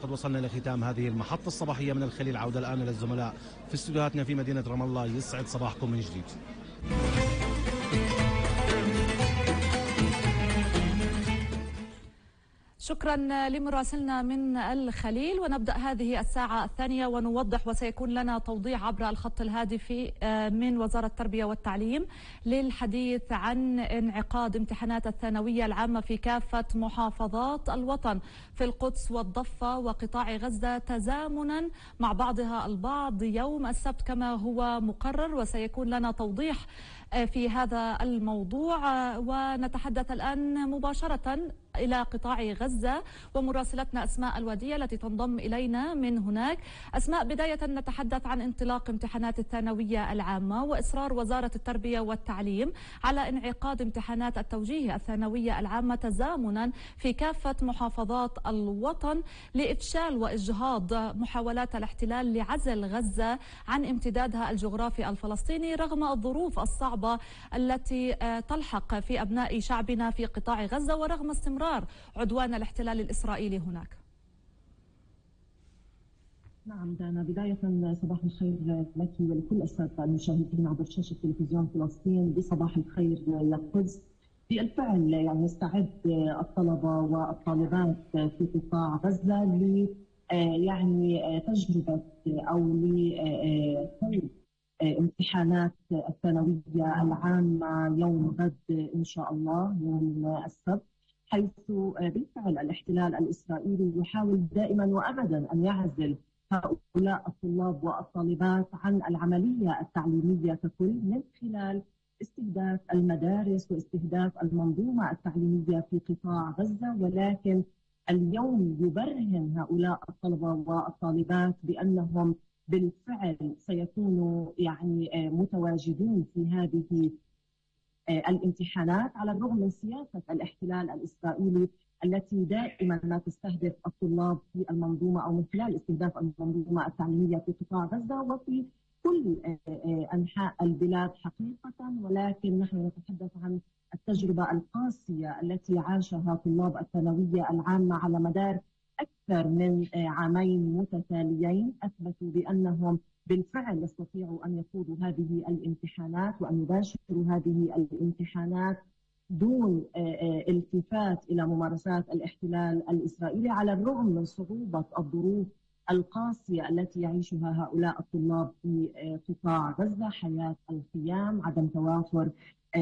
قد وصلنا لختام هذه المحطة الصباحية من الخليل. عودة الآن إلى الزملاء في استديوهاتنا في مدينة رام الله. يسعد صباحكم من جديد. شكرا لمراسلنا من الخليل. ونبدأ هذه الساعة الثانية ونوضح، وسيكون لنا توضيح عبر الخط الهاتفي من وزارة التربية والتعليم للحديث عن انعقاد امتحانات الثانوية العامة في كافة محافظات الوطن في القدس والضفة وقطاع غزة تزامنا مع بعضها البعض يوم السبت كما هو مقرر، وسيكون لنا توضيح في هذا الموضوع. ونتحدث الآن مباشرة إلى قطاع غزة ومراسلتنا أسماء الودية التي تنضم إلينا من هناك. أسماء، بداية نتحدث عن انطلاق امتحانات الثانوية العامة وإصرار وزارة التربية والتعليم على انعقاد امتحانات التوجيه الثانوية العامة تزامنا في كافة محافظات الوطن لإفشال وإجهاض محاولات الاحتلال لعزل غزة عن امتدادها الجغرافي الفلسطيني رغم الظروف الصعبة التي تلحق في أبناء شعبنا في قطاع غزة ورغم استمرار عدوان الاحتلال الإسرائيلي هناك. نعم دانا، بداية صباح الخير لك ولكل السادة المشاهدين عبر شاشة تلفزيون فلسطين. بصباح الخير يا قدس. بالفعل يعني يستعد الطلبة والطالبات في قطاع غزة ل يعني تجربة أو لخوض امتحانات الثانوية العامة يوم غد إن شاء الله يوم السبت، حيث بالفعل الاحتلال الإسرائيلي يحاول دائما وأبدا أن يعزل هؤلاء الطلاب والطالبات عن العملية التعليمية ككل من خلال استهداف المدارس واستهداف المنظومة التعليمية في قطاع غزة. ولكن اليوم يبرهن هؤلاء الطلبة والطالبات بأنهم بالفعل سيكونوا يعني متواجدين في هذه الامتحانات على الرغم من سياسة الاحتلال الإسرائيلي التي دائما ما تستهدف الطلاب في المنظومة أو من خلال استهداف المنظومة التعليمية في قطاع غزة وفي كل أنحاء البلاد حقيقة. ولكن نحن نتحدث عن التجربة القاسية التي عاشها طلاب الثانوية العامة على مدار أكثر من عامين متتاليين. أثبتوا بأنهم بالفعل يستطيعوا أن يخوضوا هذه الامتحانات وأن يباشروا هذه الامتحانات دون التفات إلى ممارسات الاحتلال الإسرائيلي على الرغم من صعوبة الظروف القاسية التي يعيشها هؤلاء الطلاب في قطاع غزة، حياة الخيام، عدم توافر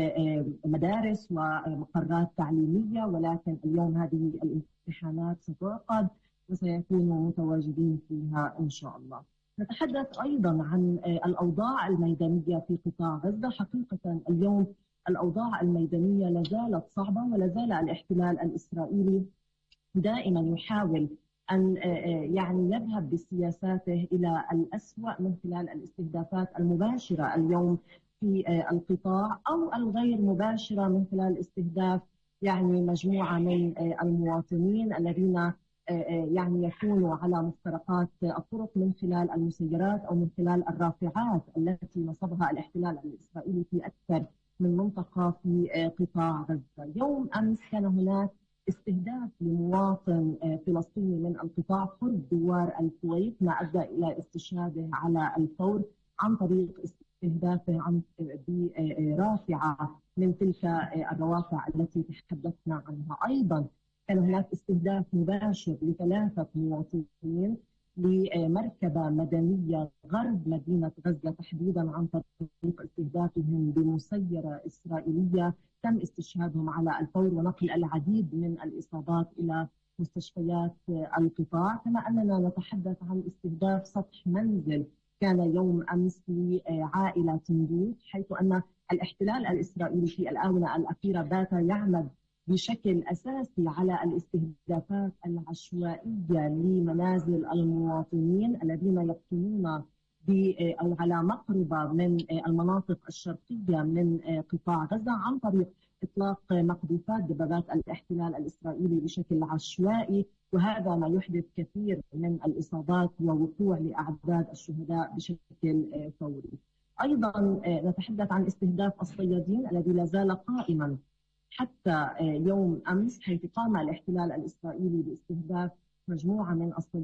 مدارس ومقرات تعليمية. ولكن اليوم هذه الامتحانات ستعقد وسيكونوا متواجدين فيها إن شاء الله. نتحدث أيضا عن الأوضاع الميدانية في قطاع غزة. حقيقة اليوم الأوضاع الميدانية لازالت صعبة ولازال الاحتلال الإسرائيلي دائما يحاول أن يعني يذهب بسياساته إلى الأسوأ من خلال الاستهدافات المباشرة اليوم في القطاع أو الغير مباشرة من خلال استهداف يعني مجموعة من المواطنين الذين يعني يكونوا على مفترقات الطرق من خلال المسيرات أو من خلال الرافعات التي نصبها الاحتلال الإسرائيلي في أكثر من منطقة في قطاع غزة. يوم أمس كان هناك استهداف لمواطن فلسطيني من القطاع قرب دوار الكويت ما أدى إلى استشهاده على الفور عن طريق استهدافه برافعة من تلك الروافع التي تحدثنا عنها. أيضا كان هناك استهداف مباشر لثلاثة مواطنين لمركبة مدنية غرب مدينة غزة تحديدا عن طريق استهدافهم بمسيرة إسرائيلية تم استشهادهم على الفور ونقل العديد من الإصابات إلى مستشفيات القطاع. كما أننا نتحدث عن استهداف سطح منزل كان يوم أمس لعائلة تندوت، حيث أن الاحتلال الإسرائيلي في الآونة الأخيرة بات يعمد بشكل أساسي على الاستهدافات العشوائية لمنازل المواطنين الذين يقطنون أو على مقربة من المناطق الشرقية من قطاع غزة عن طريق إطلاق مقذوفات دبابات الاحتلال الإسرائيلي بشكل عشوائي، وهذا ما يحدث كثير من الإصابات ووقوع لأعداد الشهداء بشكل فوري. أيضا نتحدث عن استهداف الصيادين الذي لا زال قائما حتى يوم أمس، حيث قام الاحتلال الإسرائيلي باستهداف مجموعة من الصيادين